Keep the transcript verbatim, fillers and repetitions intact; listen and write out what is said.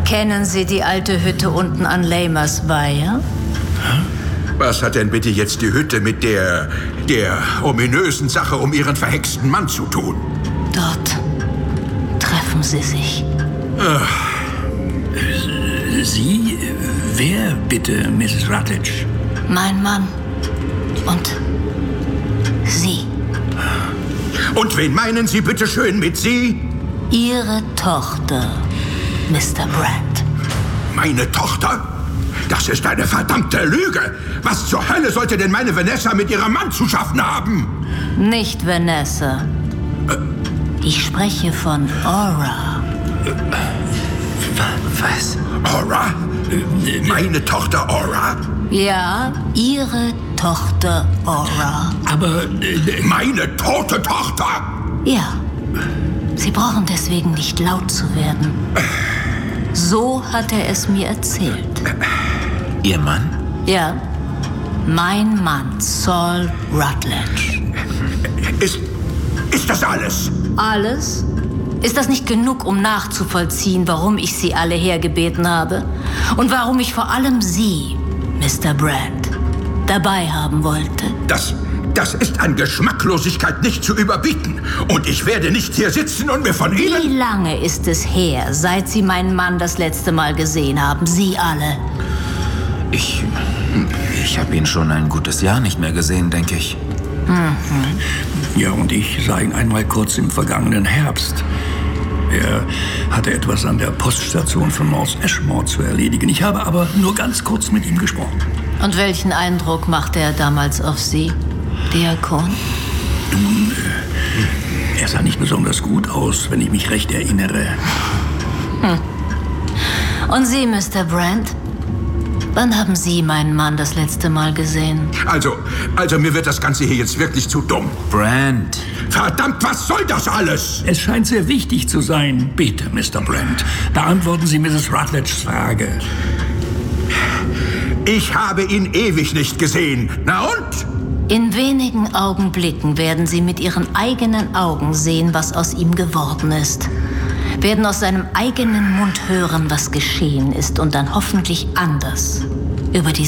Kennen Sie die alte Hütte unten an Lamers Weiher? Was hat denn bitte jetzt die Hütte mit der, der ominösen Sache um Ihren verhexten Mann zu tun? Dort treffen sie sich. Ach. Sie? Wer bitte, Misses Rutledge? Mein Mann und Sie. Und wen meinen Sie bitte schön mit Sie? Ihre Tochter, Mister Brand. Meine Tochter? Das ist eine verdammte Lüge! Was zur Hölle sollte denn meine Vanessa mit ihrem Mann zu schaffen haben? Nicht Vanessa. Äh. Ich spreche von Aura. Äh. Was? Aura? Meine Tochter Aura? Ja, Ihre Tochter Aura. Aber... Äh, meine tote Tochter? Ja. Sie brauchen deswegen nicht laut zu werden. So hat er es mir erzählt. Ihr Mann? Ja. Mein Mann, Saul Rutledge. Ist... ist das alles? Alles? Ist das nicht genug, um nachzuvollziehen, warum ich Sie alle hergebeten habe? Und warum ich vor allem Sie, Mister Brand, dabei haben wollte? Das, das ist an Geschmacklosigkeit nicht zu überbieten. Und ich werde nicht hier sitzen und mir von Ihnen... Wie lange ist es her, seit Sie meinen Mann das letzte Mal gesehen haben? Sie alle? Ich... Ich habe ihn schon ein gutes Jahr nicht mehr gesehen, denke ich. Mhm. Ja, und ich sah ihn einmal kurz im vergangenen Herbst. Er hatte etwas an der Poststation von North Ashmore zu erledigen. Ich habe aber nur ganz kurz mit ihm gesprochen. Und welchen Eindruck machte er damals auf Sie, Diakon? Nun, äh, er sah nicht besonders gut aus, wenn ich mich recht erinnere. Hm. Und Sie, Mister Brand? Wann haben Sie meinen Mann das letzte Mal gesehen? Also, also mir wird das Ganze hier jetzt wirklich zu dumm. Brand. Verdammt, was soll das alles? Es scheint sehr wichtig zu sein. Bitte, Mister Brand, beantworten Sie Misses Rutledges Frage. Ich habe ihn ewig nicht gesehen. Na und? In wenigen Augenblicken werden Sie mit Ihren eigenen Augen sehen, was aus ihm geworden ist. Werden aus seinem eigenen Mund hören, was geschehen ist und dann hoffentlich anders über die